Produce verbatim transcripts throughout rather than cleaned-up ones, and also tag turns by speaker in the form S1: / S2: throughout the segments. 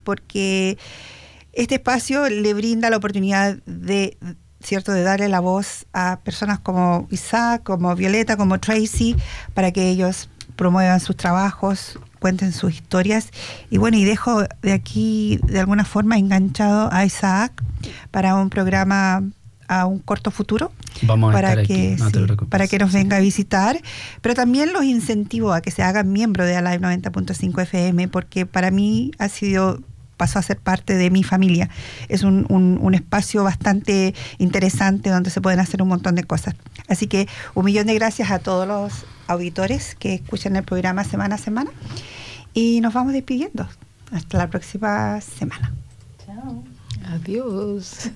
S1: porque este espacio le brinda la oportunidad de, cierto, de darle la voz a personas como Isaac, como Violeta, como Tracy, para que ellos promuevan sus trabajos, cuenten sus historias. Y bueno, y dejo de aquí de alguna forma enganchado a Isaac para un programa a un corto futuro.
S2: Vamos a
S1: para
S2: estar
S1: que,
S2: aquí, no te
S1: sí,
S2: preocupes.
S1: para que nos venga a visitar, pero también los incentivo a que se hagan miembros de Alive noventa punto cinco F M, porque para mí ha sido, pasó a ser parte de mi familia. Es un, un, un espacio bastante interesante donde se pueden hacer un montón de cosas. Así que un millón de gracias a todos los auditores que escuchan el programa semana a semana, y nos vamos despidiendo. Hasta la próxima semana.
S3: Chao.
S4: Adiós.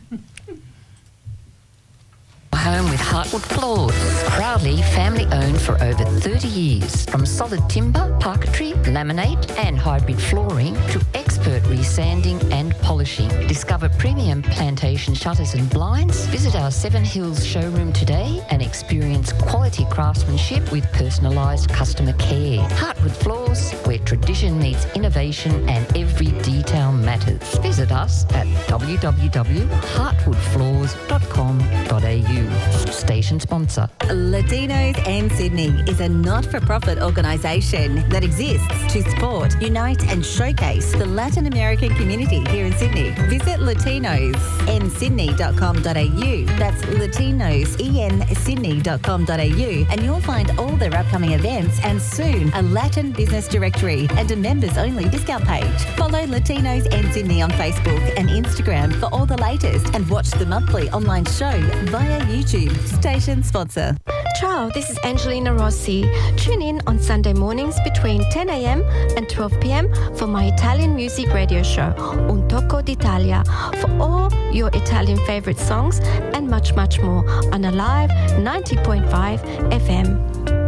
S5: Home with Heartwood Floors, proudly family owned for over thirty years. From solid timber, parquetry, laminate and hybrid flooring to expert resanding and polishing. Discover premium plantation shutters and blinds. Visit our Seven Hills showroom today and experience quality craftsmanship with personalised customer care. Heartwood Floors, where tradition meets innovation and every detail matters. Visit us at w w w dot heartwood floors dot com dot a u. Station sponsor.
S6: Latinos and Sydney is a not-for-profit organisation that exists to support, unite and showcase the Latin American community here in Sydney. Visit latinos en sydney dot com dot a u. That's latinos en sydney dot com dot a u, and you'll find all their upcoming events and soon a Latin business directory and a members-only discount page. Follow Latinos en Sydney on Facebook and Instagram for all the latest, and watch the monthly online show via YouTube. Station sponsor.
S7: Ciao, this is Angelina Rossi. Tune in on Sunday mornings between ten a m and twelve p m for my Italian music radio show, Un Tocco d'Italia, for all your Italian favorite songs and much, much more on Alive ninety point five F M.